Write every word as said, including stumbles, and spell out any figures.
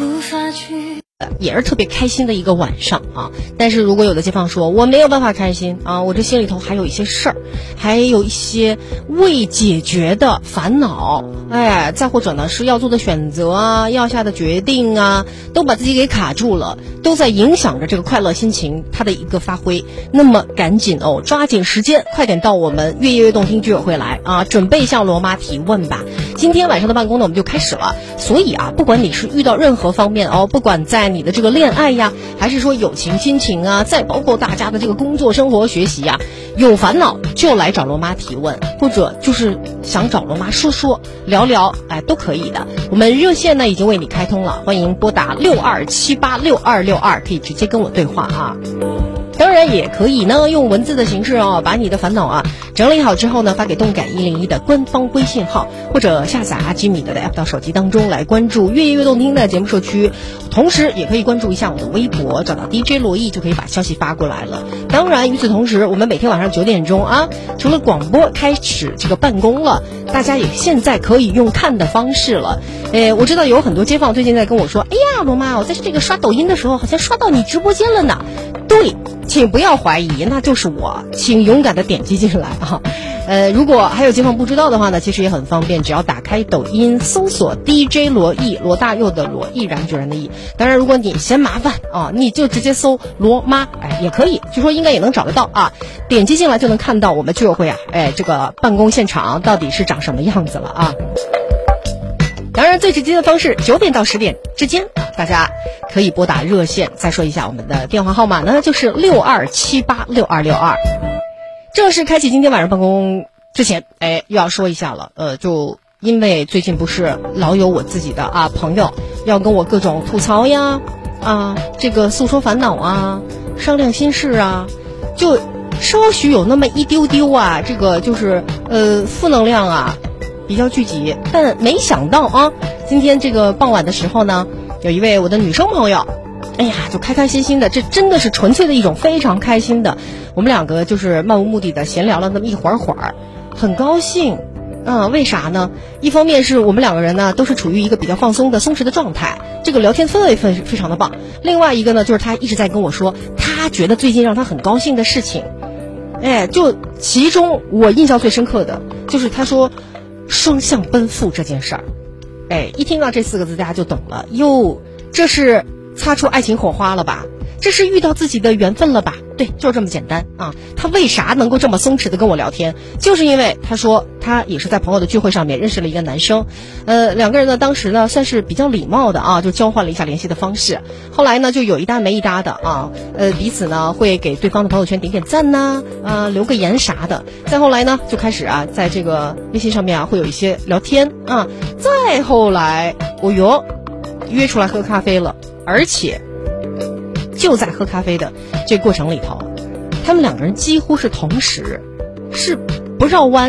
无法去也是特别开心的一个晚上啊，但是如果有的街坊说我没有办法开心啊，我这心里头还有一些事儿，还有一些未解决的烦恼，哎，再或者呢是要做的选择啊，要下的决定啊，都把自己给卡住了，都在影响着这个快乐心情它的一个发挥。那么赶紧哦，抓紧时间，快点到我们越夜越动听居委会来啊，准备向罗妈提问吧。今天晚上的办公呢我们就开始了，所以啊，不管你是遇到任何方面哦，不管在你的这个恋爱呀，还是说友情亲情啊，再包括大家的这个工作生活学习呀，有烦恼就来找罗妈提问，或者就是想找罗妈说说聊聊，哎，都可以的。我们热线呢已经为你开通了，欢迎拨打六二七八六二六二，可以直接跟我对话啊。当然也可以呢用文字的形式哦，把你的烦恼啊整理好之后呢发给动感一零一的官方微信号，或者下载阿基米德的 app 到手机当中来关注越夜越动听的节目社区，同时也可以关注一下我的微博，找到 D J 罗毅就可以把消息发过来了。当然与此同时，我们每天晚上九点钟啊，除了广播开始这个办公了，大家也现在可以用看的方式了。诶，我知道有很多街坊最近在跟我说，哎呀罗妈，我在这个刷抖音的时候好像刷到你直播间了呢。对，请不要怀疑，那就是我，请勇敢的点击进来啊。呃，如果还有街坊不知道的话呢，其实也很方便，只要打开抖音搜索 D J 罗毅，罗大佑的罗，毅然决然的毅。当然如果你嫌麻烦啊，你就直接搜罗妈，哎，也可以，据说应该也能找得到啊。点击进来就能看到我们居委会啊，哎，这个办公现场到底是长什么样子了啊。当然最直接的方式九点到十点之间啊，大家可以拨打热线。再说一下我们的电话号码呢，就是六二七八六二六二。正式开启今天晚上办公之前，哎，又要说一下了，呃，就因为最近不是老有我自己的啊朋友要跟我各种吐槽呀，啊，这个诉说烦恼啊，商量心事啊，就稍许有那么一丢丢啊，这个就是呃负能量啊比较聚集。但没想到啊，今天这个傍晚的时候呢，有一位我的女生朋友，哎呀，就开开心心的，这真的是纯粹的一种非常开心的，我们两个就是漫无目的的闲聊了那么一会儿会儿，很高兴。嗯，为啥呢？一方面是我们两个人呢都是处于一个比较放松的松弛的状态，这个聊天氛围非非常的棒。另外一个呢，就是他一直在跟我说他觉得最近让他很高兴的事情。哎，就其中我印象最深刻的就是他说双向奔赴这件事儿。哎，一听到这四个字大家就懂了，哟，这是擦出爱情火花了吧？这是遇到自己的缘分了吧？对，就是这么简单啊。他为啥能够这么松弛的跟我聊天？就是因为他说他也是在朋友的聚会上面认识了一个男生，呃，两个人呢当时呢算是比较礼貌的啊，就交换了一下联系的方式。后来呢就有一搭没一搭的啊，呃，彼此呢会给对方的朋友圈点点赞呐，啊，留个言啥的。再后来呢就开始啊，在这个微信上面啊会有一些聊天啊。再后来，哦哟，约出来喝咖啡了，而且就在喝咖啡的这过程里头，他们两个人几乎是同时，是不绕弯